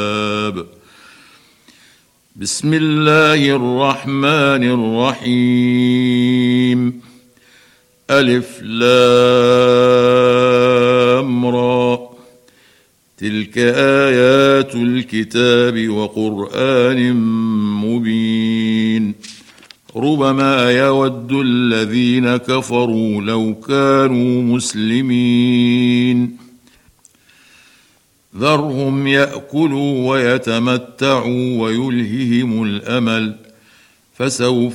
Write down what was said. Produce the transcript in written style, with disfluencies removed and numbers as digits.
بسم الله الرحمن الرحيم. ألف لام را، تلك آيات الكتاب وقرآن مبين. ربما يود الذين كفروا لو كانوا مسلمين. ذرهم يأكلوا ويتمتعوا ويلههم الأمل، فسوف